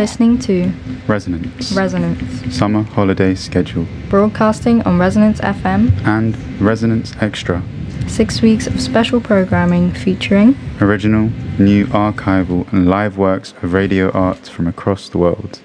listening to Resonance Summer Holiday Schedule, broadcasting on Resonance FM and Resonance Extra. 6 weeks of special programming featuring original, new, archival and live works of radio art from across the world.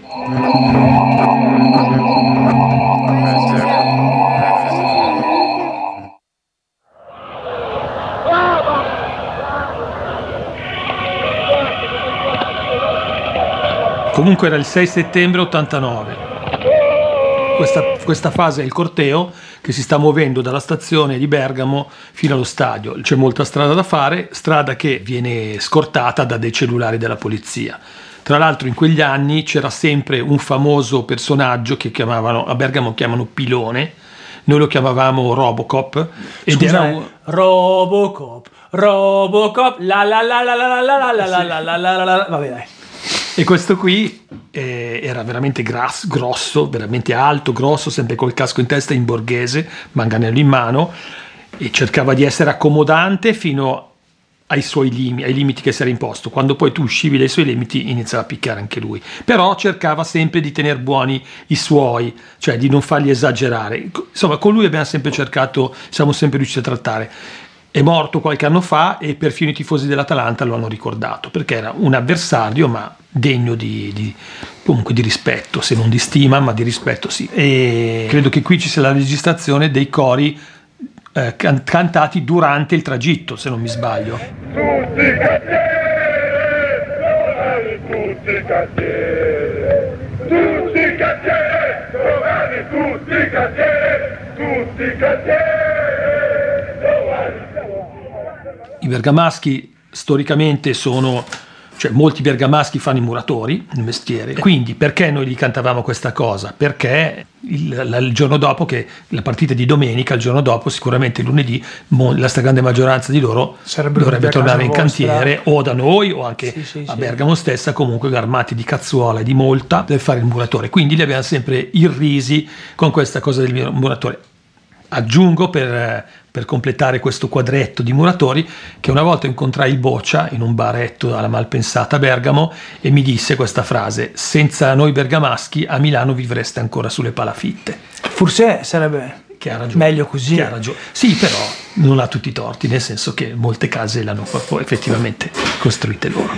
Comunque era il 6 settembre 89. Questa fase è il corteo che si sta muovendo dalla stazione di Bergamo fino allo stadio. C'è molta strada da fare, strada che viene scortata da dei cellulari della polizia. Tra l'altro in quegli anni c'era sempre un famoso personaggio che a Bergamo chiamano Pilone, noi lo chiamavamo Robocop. Ed era Robocop, la la la la la la la la la la la la. Vabbè, dai. E questo qui era veramente grosso, veramente alto, grosso, sempre col casco in testa, in borghese, manganello in mano, e cercava di essere accomodante fino ai limiti che si era imposto. Quando poi tu uscivi dai suoi limiti iniziava a picchiare anche lui, però cercava sempre di tenere buoni i suoi, cioè di non fargli esagerare. Insomma, con lui siamo sempre riusciti a trattare. È morto qualche anno fa e perfino i tifosi dell'Atalanta lo hanno ricordato, perché era un avversario ma degno comunque di rispetto, se non di stima, ma di rispetto sì. E credo che qui ci sia la registrazione dei cori cantati durante il tragitto, se non mi sbaglio. Tutti cantieri. I bergamaschi storicamente molti bergamaschi fanno i muratori, il mestiere. Quindi perché noi gli cantavamo questa cosa? Perché il giorno dopo, che la partita di domenica, il giorno dopo, sicuramente lunedì, la stragrande maggioranza di loro dovrebbe tornare in cantiere o da noi o anche a Bergamo stessa, comunque armati di cazzuola e di molta, per fare il muratore. Quindi li abbiamo sempre irrisi con questa cosa del muratore. Aggiungo per completare questo quadretto di muratori che una volta incontrai il Boccia in un baretto alla Malpensata a Bergamo e mi disse questa frase: senza noi bergamaschi a Milano vivreste ancora sulle palafitte. Forse sarebbe meglio così. Che ha ragione. Sì, però non ha tutti i torti, nel senso che molte case le hanno effettivamente costruite loro.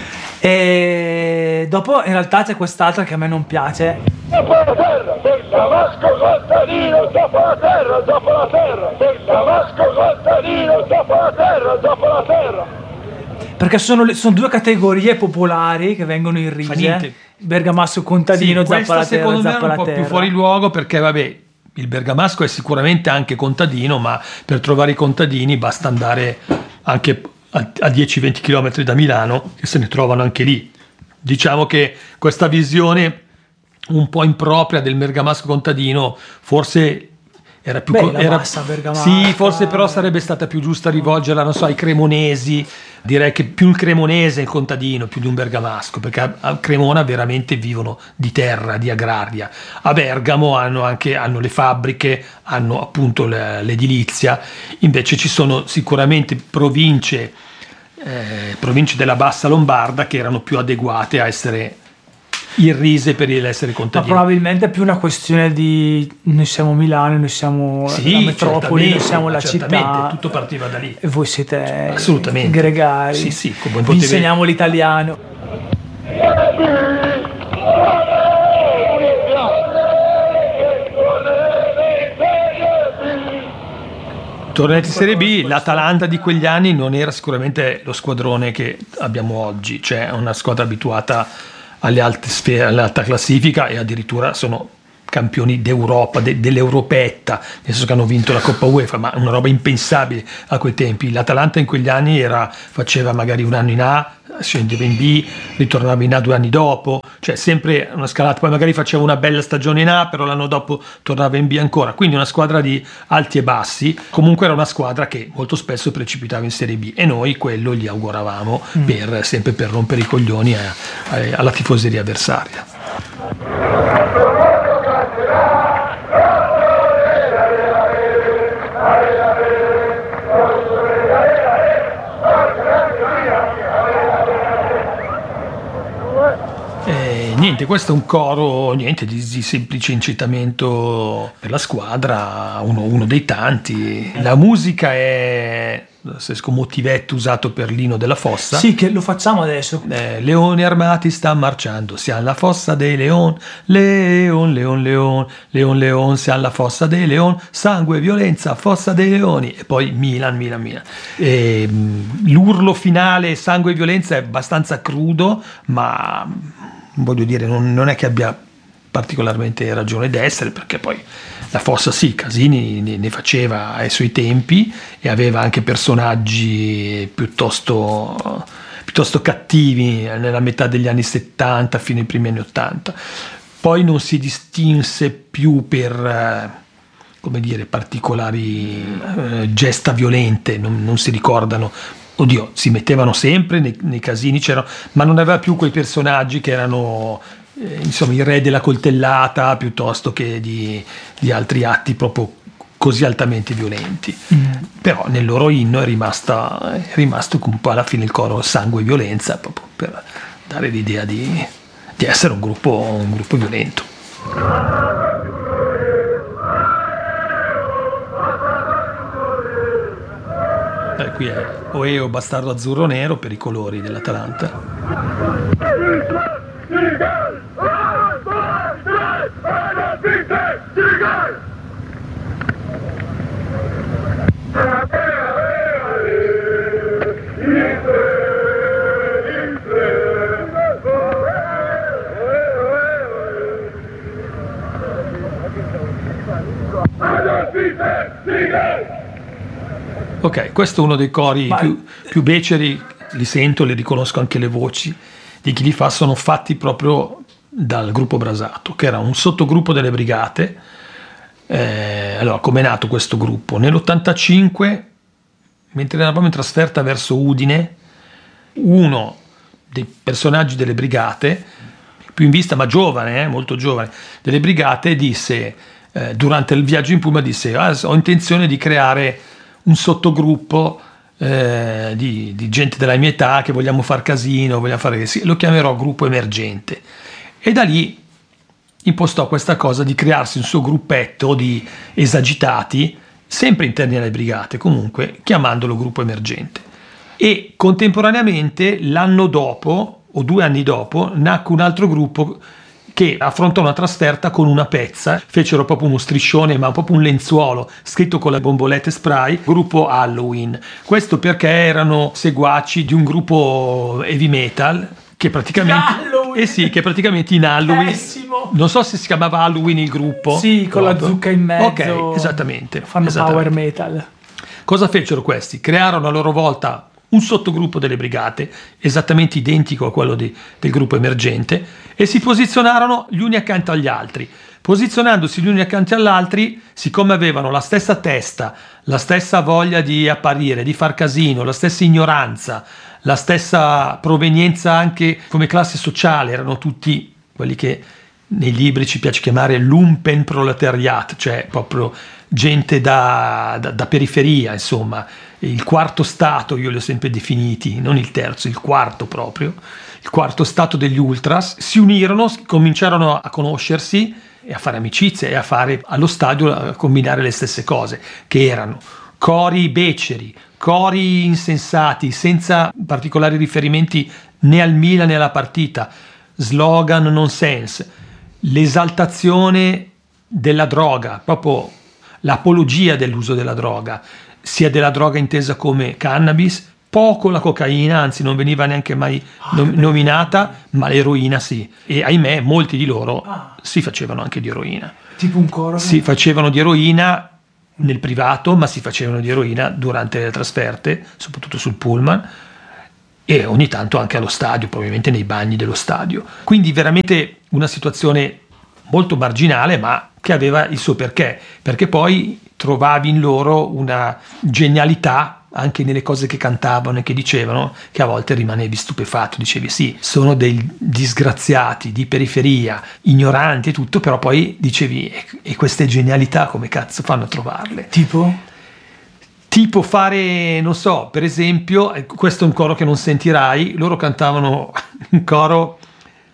E dopo in realtà c'è quest'altra che a me non piace. Dopo la terra, Bergamasco contadino, dopo la terra, Bergamasco contadino, dopo la terra. Perché sono due categorie popolari che vengono irrise. Bergamasco contadino, zappa la terra, secondo me è un po' terra. Più fuori luogo, perché vabbè, il bergamasco è sicuramente anche contadino, ma per trovare i contadini basta andare anche a 10-20 km da Milano, che se ne trovano anche lì. Diciamo che questa visione un po' impropria del bergamasco contadino forse era più sì, forse però sarebbe stata più giusta rivolgerla, non so, ai cremonesi. Direi che più il cremonese è il contadino più di un bergamasco, perché a Cremona veramente vivono di terra, di agraria. A Bergamo hanno le fabbriche, hanno appunto l'edilizia. Invece ci sono sicuramente province della bassa Lombarda che erano più adeguate a essere irrise per l'essere contadini. Ma probabilmente è più una questione di noi siamo Milano, noi siamo la metropoli, noi siamo la città. Tutto partiva da lì. E voi siete assolutamente gregari. Sì, vi insegniamo l'italiano. Tornati in Serie B, l'Atalanta di quegli anni non era sicuramente lo squadrone che abbiamo oggi, cioè una squadra abituata alle alte sfere, all'alta classifica, e addirittura sono campioni d'Europa, dell'Europetta, nel senso che hanno vinto la Coppa UEFA, ma una roba impensabile a quei tempi. L'Atalanta in quegli anni faceva magari un anno in A, scendeva in B, ritornava in A 2 anni dopo, cioè sempre una scalata. Poi magari faceva una bella stagione in A, però l'anno dopo tornava in B ancora, quindi una squadra di alti e bassi. Comunque era una squadra che molto spesso precipitava in Serie B, e noi quello gli auguravamo sempre per rompere i coglioni alla tifoseria avversaria. Niente, questo è un coro, niente, di semplice incitamento per la squadra, uno dei tanti. La musica è motivetto usato per l'Inno della Fossa. Sì, che lo facciamo adesso. Leoni armati stanno marciando, siamo alla fossa dei leon, leon, leon, leon, leon, leon, siamo alla fossa dei leon, sangue, violenza, fossa dei leoni, e poi Milan, Milan, Milan. E l'urlo finale, sangue e violenza, è abbastanza crudo, ma voglio dire, non è che abbia particolarmente ragione d'essere, perché poi la fossa sì, Casini ne faceva ai suoi tempi e aveva anche personaggi piuttosto cattivi nella metà degli anni 70 fino ai primi anni 80. Poi non si distinse più per come dire, particolari gesta violente, non si ricordano. Oddio, si mettevano sempre nei casini, ma non aveva più quei personaggi che erano insomma il re della coltellata, piuttosto che di altri atti proprio così altamente violenti. Però nel loro inno è rimasto un po' alla fine il coro sangue e violenza, proprio per dare l'idea di essere un gruppo violento. Qui è Oeo bastardo azzurro nero per i colori dell'Atalanta. Ok, questo è uno dei cori più beceri, li sento, li riconosco anche le voci di chi li fa, sono fatti proprio dal gruppo Brasato, che era un sottogruppo delle Brigate. Allora, come è nato questo gruppo? Nell'85, mentre eravamo in trasferta verso Udine, uno dei personaggi delle Brigate, più in vista ma giovane, molto giovane, delle Brigate, disse, durante il viaggio in Puma, disse: ho intenzione di creare un sottogruppo di gente della mia età che vogliamo far casino, lo chiamerò gruppo emergente. E da lì impostò questa cosa di crearsi un suo gruppetto di esagitati, sempre interni alle brigate, comunque chiamandolo gruppo emergente. E contemporaneamente, l'anno dopo o 2 anni dopo, nacque un altro gruppo che affrontò una trasferta con una pezza, fecero proprio uno striscione, ma proprio un lenzuolo scritto con le bombolette spray, gruppo Halloween. Questo perché erano seguaci di un gruppo heavy metal che praticamente in Halloween, Pessimo. Non so se si chiamava Halloween il gruppo, sì, con la zucca in mezzo. Ok, esattamente. Power metal. Cosa fecero questi? Crearono a loro volta un sottogruppo delle brigate esattamente identico a quello del gruppo emergente e si posizionarono gli uni accanto agli altri. Posizionandosi gli uni accanto agli altri, siccome avevano la stessa testa, la stessa voglia di apparire, di far casino, la stessa ignoranza, la stessa provenienza anche come classe sociale, erano tutti quelli che nei libri ci piace chiamare lumpen proletariat, cioè proprio gente da periferia, insomma, il quarto stato, io li ho sempre definiti, non il terzo, il quarto proprio, il quarto stato degli ultras. Si unirono, cominciarono a conoscersi e a fare amicizie e a fare allo stadio, a combinare le stesse cose, che erano cori beceri, cori insensati, senza particolari riferimenti né al Milan né alla partita, slogan nonsense, l'esaltazione della droga, proprio l'apologia dell'uso della droga, sia della droga intesa come cannabis, poco la cocaina, anzi non veniva neanche mai nominata, ma l'eroina sì. E ahimè molti di loro si facevano anche di eroina. Tipo un coro? Si facevano di eroina nel privato, ma si facevano di eroina durante le trasferte, soprattutto sul pullman, e ogni tanto anche allo stadio, probabilmente nei bagni dello stadio. Quindi veramente una situazione molto marginale, ma che aveva il suo perché poi trovavi in loro una genialità anche nelle cose che cantavano e che dicevano, che a volte rimanevi stupefatto, dicevi sì, sono dei disgraziati di periferia, ignoranti e tutto, però poi dicevi e queste genialità come cazzo fanno a trovarle? Tipo fare, non so, per esempio, questo è un coro che non sentirai, loro cantavano un coro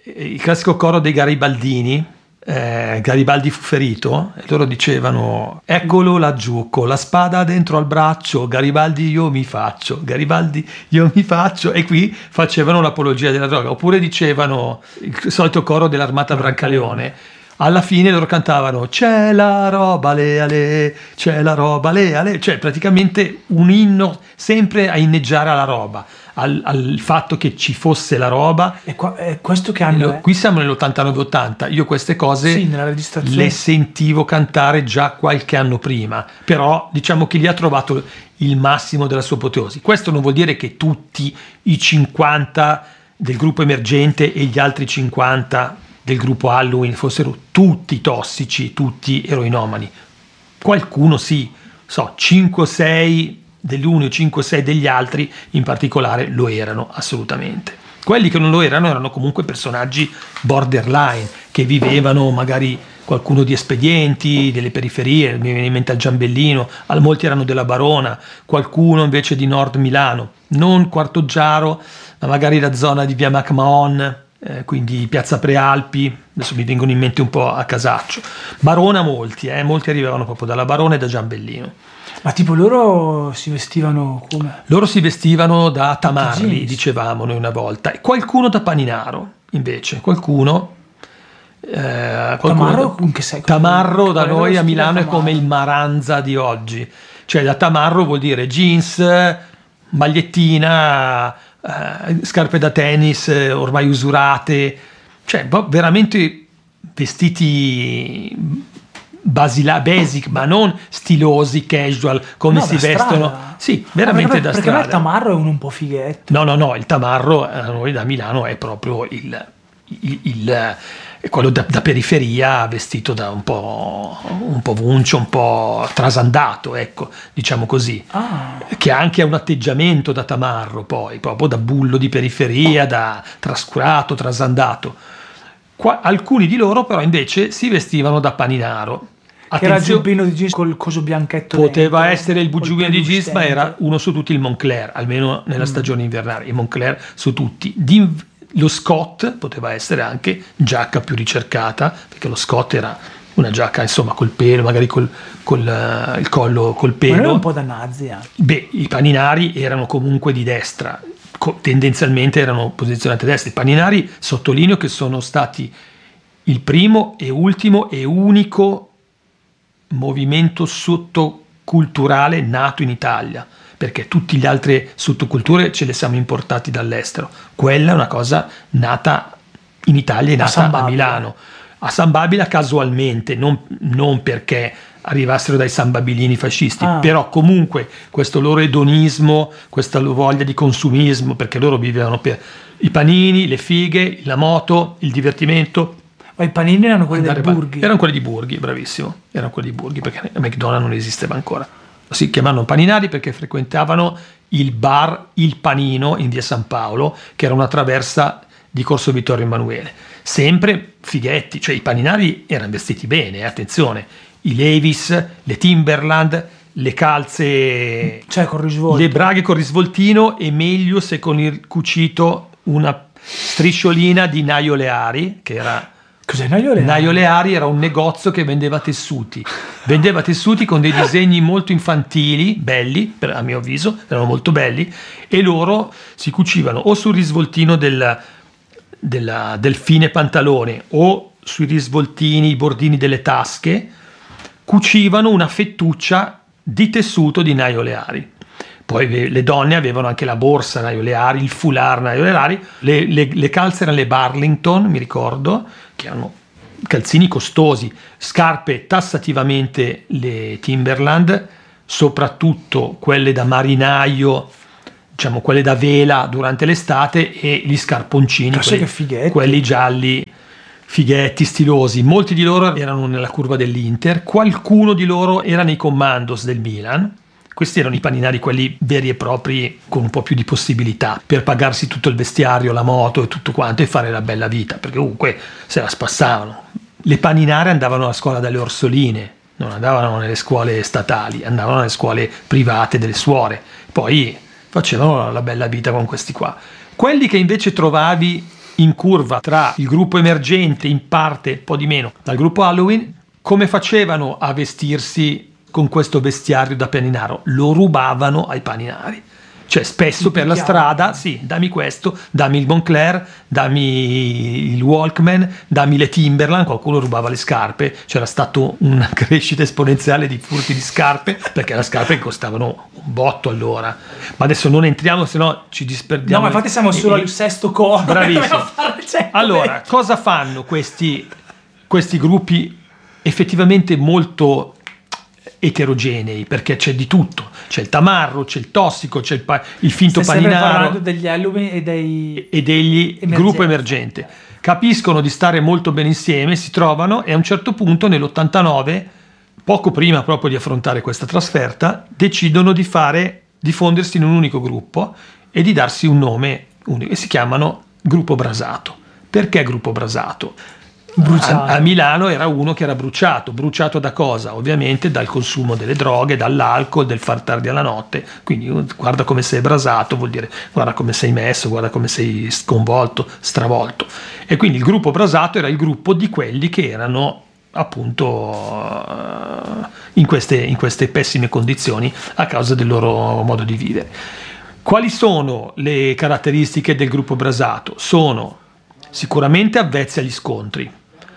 il classico coro dei garibaldini. Garibaldi fu ferito e loro dicevano: eccolo laggiù con la spada dentro al braccio, Garibaldi io mi faccio, Garibaldi io mi faccio, e qui facevano l'apologia della droga. Oppure dicevano il solito coro dell'Armata Brancaleone. Alla fine loro cantavano c'è la roba le ale, c'è la roba le ale, cioè praticamente un inno sempre a inneggiare alla roba, al fatto che ci fosse la roba. E questo che anno è? Qui siamo nell'89-80, io queste cose Sì, nella registrazione. le sentivo cantare già qualche anno prima, però diciamo che lì ha trovato il massimo della sua apoteosi. Questo non vuol dire che tutti i 50 del gruppo emergente e gli altri 50 del gruppo Halloween fossero tutti tossici, tutti eroinomani. Qualcuno sì, 5 o 6 degli uni o 5 o 6 degli altri in particolare lo erano assolutamente. Quelli che non lo erano comunque personaggi borderline, che vivevano magari qualcuno di Espedienti, delle periferie, mi viene in mente al Giambellino, molti erano della Barona, qualcuno invece di Nord Milano, non Quartoggiaro, ma magari la zona di via MacMahon, quindi piazza Prealpi, adesso mi vengono in mente un po' a casaccio. Barona molti arrivavano proprio dalla Barona e da Giambellino. Ma tipo loro si vestivano come? Loro si vestivano da Tamarli, jeans. dicevamo noi una volta, e qualcuno da Paninaro invece, qualcuno Tamarro in che senso? Tamarro da Qual è lo noi a stile Milano è Tamarro? come il Maranza di oggi, cioè da Tamarro vuol dire jeans, magliettina, scarpe da tennis ormai usurate, cioè veramente vestiti basic, ma non stilosi, casual, come No, si da strada. vestono. Sì, veramente da perché strada. il Tamarro è uno un po' fighetto. No, il Tamarro a noi da Milano è proprio quello da periferia, vestito da un po' vuncio, un po' trasandato, ecco, diciamo così, che anche ha un atteggiamento da tamarro, poi proprio da bullo di periferia, da trascurato, trasandato. Alcuni di loro però invece si vestivano da paninaro. Che era il giubbino di jeans col coso bianchetto Poteva dentro, essere il col giubbino di jeans, ma pelustente. era uno su tutti il Moncler, almeno nella stagione invernale, il Moncler su tutti. Lo Scott poteva essere anche giacca più ricercata, perché lo Scott era una giacca insomma col pelo, magari il collo col Ma non è pelo. un po' da nazi anche. Beh, i paninari erano comunque di destra, tendenzialmente erano posizionati a destra. I paninari, sottolineo che sono stati il primo e ultimo e unico movimento sottoculturale nato in Italia, perché tutte le altre sottoculture ce le siamo importati dall'estero. Quella è una cosa nata in Italia, è nata San a Babila. Milano, a San Babila casualmente, non perché arrivassero dai sambabilini fascisti, però comunque questo loro edonismo, questa loro voglia di consumismo, perché loro vivevano per i panini, le fighe, la moto, il divertimento. Ma i panini erano quelli del Burghi. Erano quelli di Burghi, bravissimo. Erano quelli di Burghi, perché McDonald's non esisteva ancora. Si chiamavano paninari perché frequentavano il bar Il Panino in via San Paolo, che era una traversa di Corso Vittorio Emanuele. Sempre fighetti, cioè i paninari erano vestiti bene, attenzione. I Levi's, le Timberland, le calze, cioè con risvolto. le braghe con risvoltino, e meglio se con il cucito una strisciolina di Naio Leari, che era... Cos'è Naio Leari? Naio Leari era un negozio che vendeva tessuti con dei disegni molto infantili, belli, a mio avviso, erano molto belli, e loro si cucivano o sul risvoltino del fine pantalone o sui risvoltini, i bordini delle tasche, cucivano una fettuccia di tessuto di Naio Leari. Poi le donne avevano anche la borsa Naio Leari, il foulard Naio Leari, le calze erano le Burlington, mi ricordo, che erano calzini costosi, scarpe tassativamente le Timberland, soprattutto quelle da marinaio, diciamo quelle da vela durante l'estate, e gli scarponcini, quelli gialli, fighetti, stilosi. Molti di loro erano nella curva dell'Inter, qualcuno di loro era nei commandos del Milan. Questi erano i paninari, quelli veri e propri, con un po' più di possibilità per pagarsi tutto il vestiario, la moto e tutto quanto, e fare la bella vita, perché comunque se la spassavano. Le paninare andavano alla scuola dalle Orsoline, non andavano nelle scuole statali, andavano nelle scuole private delle suore, poi facevano la bella vita con questi qua. Quelli che invece trovavi in curva tra il gruppo emergente, in parte un po' di meno, dal gruppo Halloween, come facevano a vestirsi con questo vestiario da paninaro? Lo rubavano ai paninari. Cioè spesso per la strada, sì, dammi questo, dammi il Moncler, dammi il Walkman, dammi le Timberland, qualcuno rubava le scarpe, c'era stato una crescita esponenziale di furti di scarpe, perché le scarpe costavano un botto allora. Ma adesso non entriamo, se no ci disperdiamo. No, ma infatti siamo solo al sesto coro. Bravissimo. Allora, cosa fanno questi gruppi effettivamente molto eterogenei, perché c'è di tutto, c'è il tamarro, c'è il tossico, c'è il finto paninaro. Stai parlando degli Halloween e degli gruppo emergente. Capiscono di stare molto bene insieme, si trovano e a un certo punto nell'89, poco prima proprio di affrontare questa trasferta, decidono di fondersi in un unico gruppo e di darsi un nome unico e si chiamano Gruppo Brasato. Perché Gruppo Brasato? A Milano era uno che era bruciato da cosa? Ovviamente dal consumo delle droghe, dall'alcol, del far tardi alla notte. Quindi guarda come sei brasato, vuol dire guarda come sei messo, guarda come sei sconvolto, stravolto. E quindi il gruppo Brasato era il gruppo di quelli che erano appunto in queste pessime condizioni a causa del loro modo di vivere. Quali sono le caratteristiche del gruppo Brasato? Sono sicuramente avvezzi agli scontri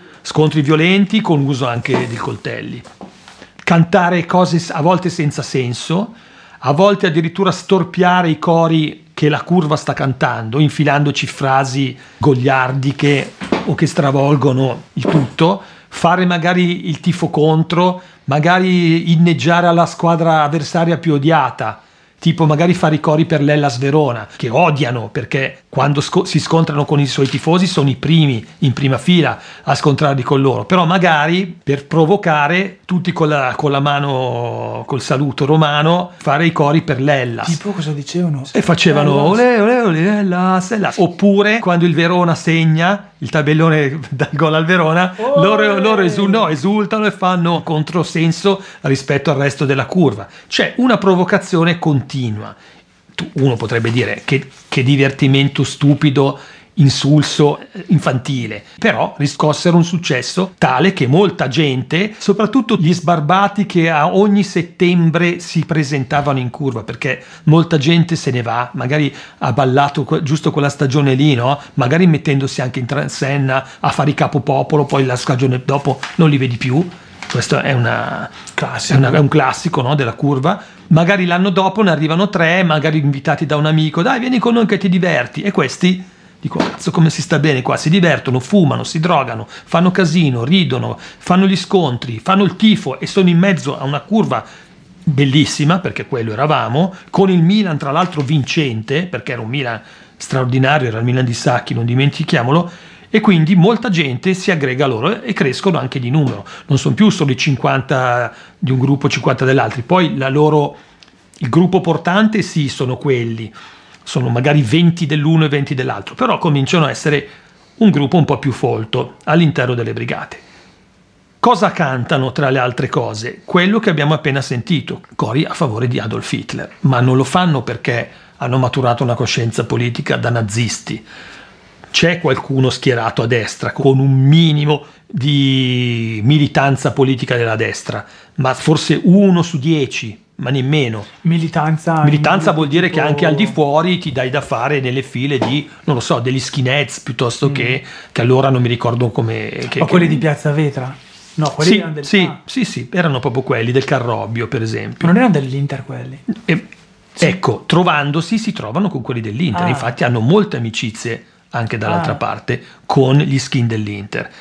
violenti con uso anche di coltelli, cantare cose a volte senza senso, a volte addirittura storpiare i cori che la curva sta cantando, infilandoci frasi goliardiche o che stravolgono il tutto, fare magari il tifo contro, magari inneggiare alla squadra avversaria più odiata, tipo magari fare i cori per l'Hellas Verona, che odiano perché quando si scontrano con i suoi tifosi sono i primi in prima fila a scontrarli con loro, però magari per provocare tutti con la mano, col saluto romano, fare i cori per l'Hellas. Tipo cosa dicevano? E facevano ole ole ole Hellas, Hellas. Oppure quando il Verona segna il tabellone dal gol al Verona, loro esultano e fanno controsenso rispetto al resto della curva. C'è una provocazione continua. Uno potrebbe dire che divertimento stupido, insulso, infantile, però riscossero un successo tale che molta gente, soprattutto gli sbarbati che a ogni settembre si presentavano in curva, perché molta gente se ne va, magari ha ballato giusto quella stagione lì, no? Magari mettendosi anche in transenna a fare i capopopolo, poi la stagione dopo non li vedi più. Questo è un classico, no, della curva. Magari l'anno dopo ne arrivano 3, magari invitati da un amico, dai vieni con noi che ti diverti, e questi dico cazzo come si sta bene qua, si divertono, fumano, si drogano, fanno casino, ridono, fanno gli scontri, fanno il tifo e sono in mezzo a una curva bellissima, perché quello eravamo, con il Milan tra l'altro vincente, perché era un Milan straordinario, era il Milan di Sacchi, non dimentichiamolo. E quindi molta gente si aggrega a loro e crescono anche di numero. Non sono più solo i 50 di un gruppo, 50 dell'altro. Poi il gruppo portante sì, sono quelli. Sono magari 20 dell'uno e 20 dell'altro. Però cominciano a essere un gruppo un po' più folto all'interno delle brigate. Cosa cantano tra le altre cose? Quello che abbiamo appena sentito, cori a favore di Adolf Hitler. Ma non lo fanno perché hanno maturato una coscienza politica da nazisti. C'è qualcuno schierato a destra con un minimo di militanza politica della destra, ma forse 1 su 10, ma nemmeno. Militanza vuol dire che anche al di fuori ti dai da fare nelle file di, non lo so, degli skinheads piuttosto che allora non mi ricordo come. Quelli di Piazza Vetra? No, quelli erano sì, erano proprio quelli del Carrobbio, per esempio. Ma non erano dell'Inter quelli? Ecco, trovandosi si trovano con quelli dell'Inter, infatti hanno molte amicizie anche dall'altra parte con gli skin dell'Inter.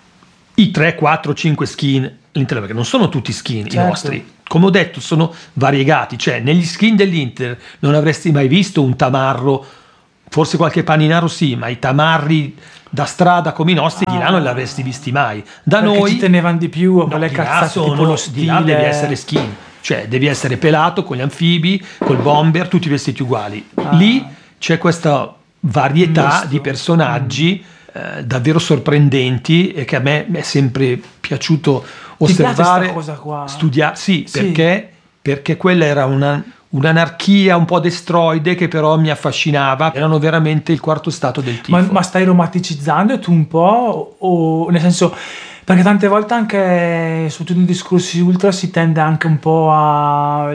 I 3, 4, 5 skin all'Inter, perché non sono tutti skin i nostri, come ho detto sono variegati, cioè negli skin dell'Inter non avresti mai visto un tamarro, forse qualche paninaro sì, ma i tamarri da strada come i nostri di là non li avresti visti mai. Da perché noi ci tenevano di più a quelle cazzate, tipo lo stile. Di là devi essere skin, cioè devi essere pelato con gli anfibi, col bomber, tutti vestiti uguali. Lì c'è questa varietà di personaggi davvero sorprendenti e che a me è sempre piaciuto osservare, cosa qua? studiare, sì, perché perché quella era un'anarchia un po' destroide che però mi affascinava. Erano veramente il quarto stato del tifo. Ma stai romanticizzando tu un po'? O nel senso, perché tante volte anche soprattutto in discorsi ultra si tende anche un po' a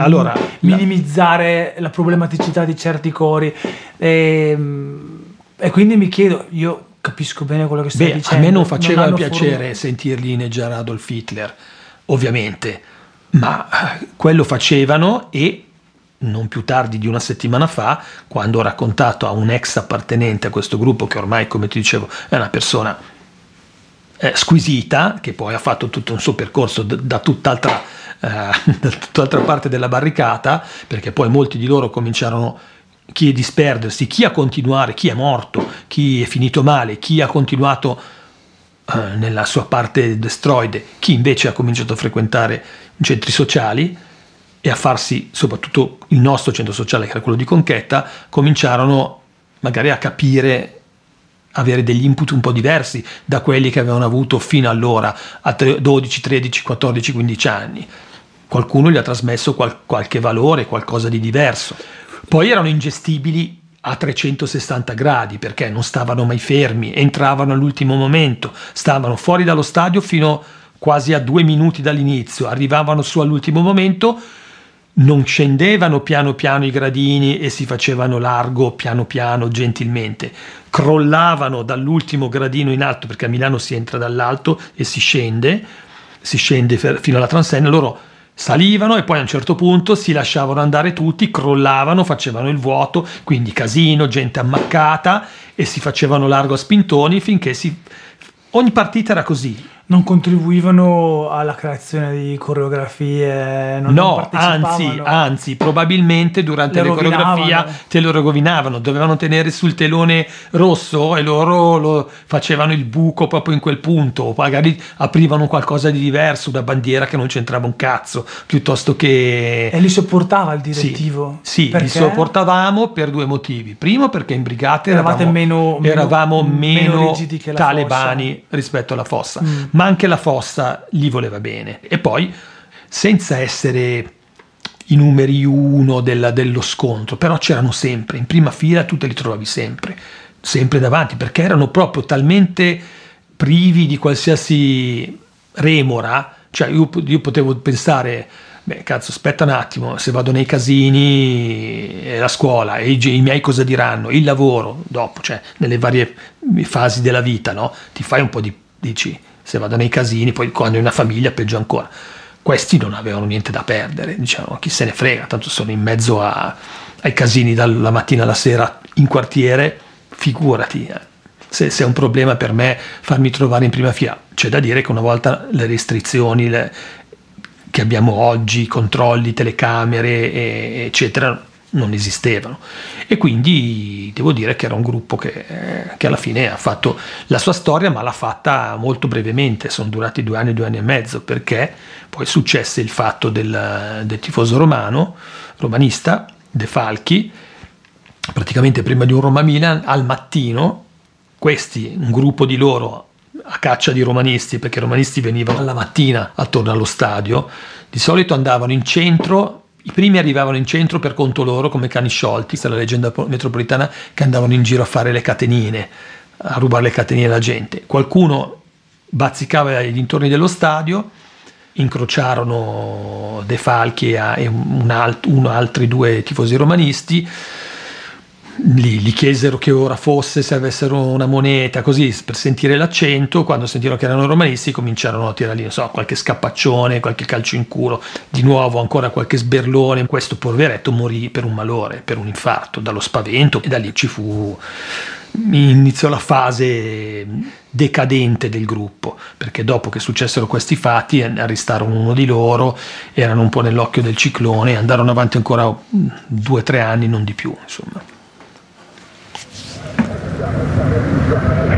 minimizzare la problematicità di certi cori e quindi mi chiedo, io capisco bene quello che stai dicendo. A me non faceva piacere sentirli inneggiare Adolf Hitler, ovviamente, ma quello facevano. E non più tardi di una settimana fa, quando ho raccontato a un ex appartenente a questo gruppo, che ormai, come ti dicevo, è una persona squisita, che poi ha fatto tutto un suo percorso da tutt'altra parte della barricata, perché poi molti di loro cominciarono, chi a disperdersi, chi a continuare, chi è morto, chi è finito male, chi ha continuato nella sua parte destroide, chi invece ha cominciato a frequentare i centri sociali e a farsi, soprattutto il nostro centro sociale, che era quello di Conchetta, cominciarono magari a capire, avere degli input un po' diversi da quelli che avevano avuto fino allora, a 12, 13, 14, 15 anni. Qualcuno gli ha trasmesso qualche valore, qualcosa di diverso. Poi erano ingestibili a 360 gradi, perché non stavano mai fermi, entravano all'ultimo momento, stavano fuori dallo stadio fino quasi a 2 minuti dall'inizio, arrivavano su all'ultimo momento, non scendevano piano piano i gradini e si facevano largo piano piano, gentilmente, crollavano dall'ultimo gradino in alto, perché a Milano si entra dall'alto e si scende fino alla transenna. Loro salivano e poi a un certo punto si lasciavano andare tutti, crollavano, facevano il vuoto, quindi casino, gente ammaccata, e si facevano largo a spintoni finché ogni partita era così. Non contribuivano alla creazione di coreografie? Non anzi, probabilmente durante le coreografie te lo rovinavano, dovevano tenere sul telone rosso e loro lo facevano il buco proprio in quel punto, o magari aprivano qualcosa di diverso, una bandiera che non c'entrava un cazzo, piuttosto che... E li sopportava il direttivo? Sì, li sopportavamo per 2 motivi. Primo, perché in brigate eravamo meno rigidi che la talebani fossa rispetto alla fossa. Ma anche la fossa gli voleva bene. E poi, senza essere i numeri 1 dello scontro, però c'erano sempre, in prima fila tu te li trovavi sempre davanti, perché erano proprio talmente privi di qualsiasi remora. Cioè io potevo pensare, cazzo, aspetta un attimo, se vado nei casini, la scuola, e i miei cosa diranno, il lavoro, dopo, cioè nelle varie fasi della vita, no? Ti fai un po' dici, se vado nei casini, poi quando hai una famiglia peggio ancora. Questi non avevano niente da perdere, diciamo, chi se ne frega, tanto sono in mezzo ai casini dalla mattina alla sera in quartiere, figurati, se è un problema per me farmi trovare in prima fila. C'è da dire che una volta le restrizioni che abbiamo oggi, controlli, telecamere, eccetera, non esistevano, e quindi devo dire che era un gruppo che alla fine ha fatto la sua storia, ma l'ha fatta molto brevemente. Sono durati 2 anni, 2 anni e mezzo, perché poi successe il fatto del tifoso romanista De Falchi. Praticamente prima di un Roma-Milan, al mattino, un gruppo di loro a caccia di romanisti, perché i romanisti venivano alla mattina attorno allo stadio, di solito andavano in centro. I primi arrivavano in centro per conto loro come cani sciolti, questa è la leggenda metropolitana, che andavano in giro a fare le catenine, a rubare le catenine alla gente. Qualcuno bazzicava ai dintorni dello stadio, incrociarono De Falchi e altri 2 tifosi romanisti, gli chiesero che ora fosse, se avessero una moneta, così per sentire l'accento. Quando sentirono che erano romanisti cominciarono a tirare lì, non so, qualche scappaccione, qualche calcio in culo, di nuovo ancora qualche sberlone. Questo poveretto morì per un malore, per un infarto, dallo spavento, e da lì iniziò la fase decadente del gruppo, perché dopo che successero questi fatti arrestarono uno di loro, erano un po' nell'occhio del ciclone e andarono avanti ancora 2 o 3 anni, non di più, insomma.